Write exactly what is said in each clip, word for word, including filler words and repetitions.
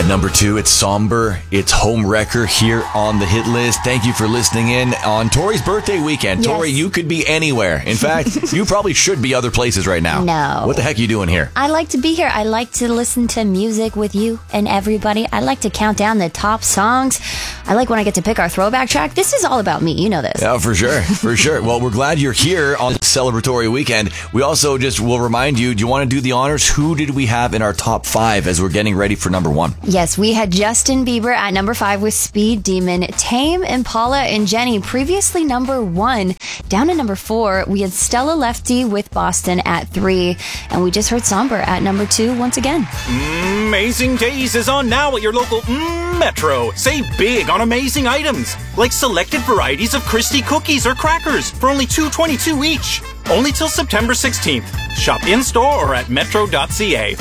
At number two, it's Somber. It's Home Wrecker here on the hit list. Thank you for listening in on Tori's birthday weekend. Yes. Tori, you could be anywhere. In fact, you probably should be other places right now. No. What the heck are you doing here? I like to be here. I like to listen to music with you and everybody. I like to count down the top songs. I like when I get to pick our throwback track. This is all about me. You know this. Yeah, for sure. For sure. Well, we're glad you're here on this celebratory weekend. We also just will remind you, do you want to do the honors? Who did we have in our top five as we're getting ready for number one? Yes, we had Justin Bieber at number five with Speed Demon, Tame Impala and Jenny, previously number one. Down at number four, we had Stella Lefty with Boston at three, and we just heard Somber at number two once again. Amazing Days is on now at your local mm, Metro. Save big on amazing items, like selected varieties of Christie cookies or crackers for only two dollars and twenty-two cents each. Only till September sixteenth. Shop in-store or at metro dot c a.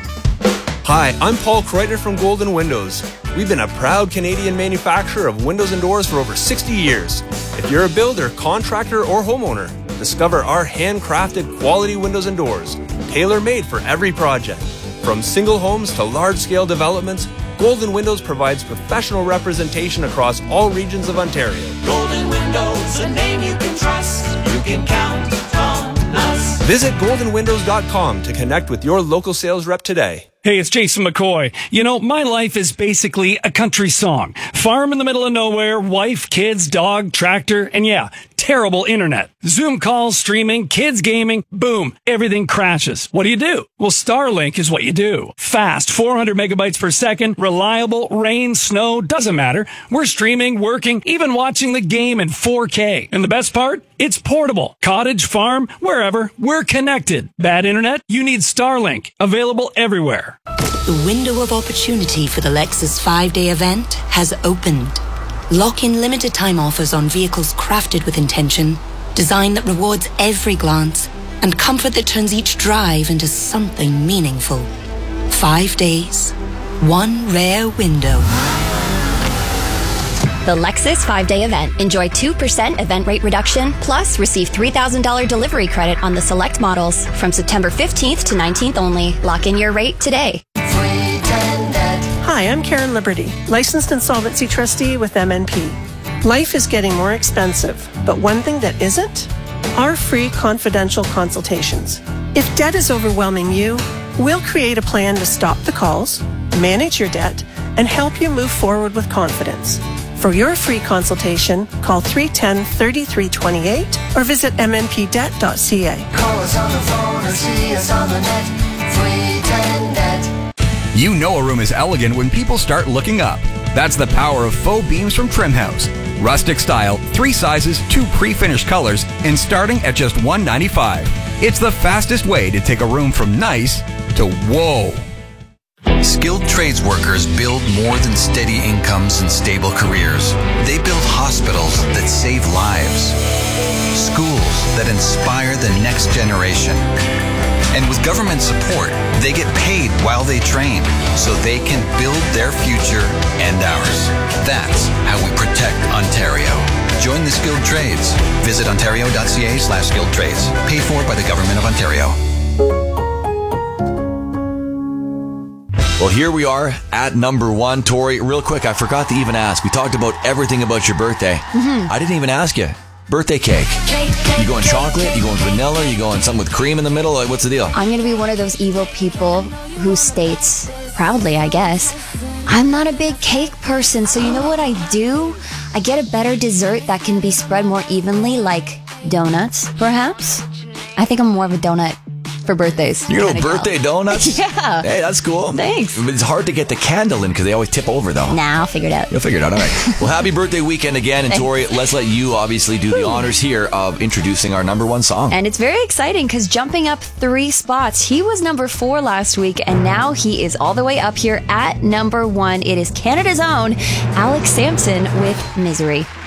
Hi, I'm Paul Kreutner from Golden Windows. We've been a proud Canadian manufacturer of windows and doors for over sixty years. If you're a builder, contractor, or homeowner, discover our handcrafted quality windows and doors, tailor-made for every project. From single homes to large-scale developments, Golden Windows provides professional representation across all regions of Ontario. Golden Windows, a name you can trust. You can count on us. Visit golden windows dot com to connect with your local sales rep today. Hey, it's Jason McCoy. You know, my life is basically a country song. Farm in the middle of nowhere, wife, kids, dog, tractor, and yeah, terrible internet. Zoom calls, streaming, kids gaming, boom, everything crashes. What do you do? Well, Starlink is what you do. Fast, four hundred megabytes per second, reliable, rain, snow, doesn't matter. We're streaming, working, even watching the game in four K. And the best part? It's portable. Cottage, farm, wherever, we're connected. Bad internet? You need Starlink. Available everywhere. The window of opportunity for the Lexus five-day event has opened. Lock in limited time offers on vehicles crafted with intention, design that rewards every glance, and comfort that turns each drive into something meaningful. Five days, one rare window. The Lexus five-day event. Enjoy two percent event rate reduction, plus receive three thousand dollars delivery credit on the select models from September fifteenth to nineteenth only. Lock in your rate today. Hi, I'm Karen Liberty, licensed insolvency trustee with M N P. Life is getting more expensive, but one thing that isn't? Our free confidential consultations. If debt is overwhelming you, we'll create a plan to stop the calls, manage your debt, and help you move forward with confidence. For your free consultation, call three one zero, three three two eight or visit m n p debt dot c a. Call us on the phone or see us on the net. three ten net. You know a room is elegant when people start looking up. That's the power of faux beams from Trimhouse. Rustic style, three sizes, two pre-finished colors, and starting at just one hundred ninety-five dollars. It's the fastest way to take a room from nice to whoa. Skilled trades workers build more than steady incomes and stable careers. They build hospitals that save lives, schools that inspire the next generation. And with government support, they get paid while they train so they can build their future and ours. That's how we protect Ontario. Join the skilled trades. Visit ontario dot c a slash skilled trades. Paid for by the Government of Ontario. Well, here we are at number one. Tori, real quick, I forgot to even ask. We talked about everything about your birthday. Mm-hmm. I didn't even ask you. Birthday cake. Cake, cake, You going cake, chocolate? cake. You going vanilla? You going something with cream in the middle? Like, what's the deal? I'm going to be one of those evil people who states, proudly I guess, I'm not a big cake person, so you know what I do? I get a better dessert that can be spread more evenly, like donuts, perhaps? I think I'm more of a donut for birthdays. You know, kinda birthday girl. donuts? Yeah. Hey, that's cool. Thanks. It's hard to get the candle in because they always tip over, though. Nah, I'll figure it out. You'll figure it out. All right. Well, happy birthday weekend again. And Tori, let's let you obviously do the honors here of introducing our number one song. And it's very exciting because jumping up three spots, he was number four last week, and now he is all the way up here at number one. It is Canada's own Alex Sampson with Misery.